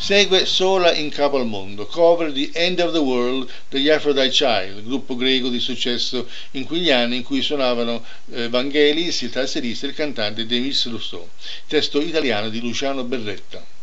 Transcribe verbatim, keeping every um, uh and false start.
Segue Sola in capo al mondo, cover di End of the World degli Aphrodite Child, gruppo greco di successo in quegli anni in cui suonavano eh, Vangelis, il tastierista e il cantante Demis Rousseau. Testo italiano di Luciano Berretta.